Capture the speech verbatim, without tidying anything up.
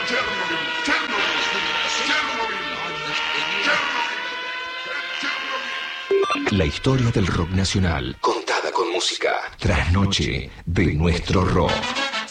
La historia del rock nacional, contada con música. Trasnoche de nuestro rock.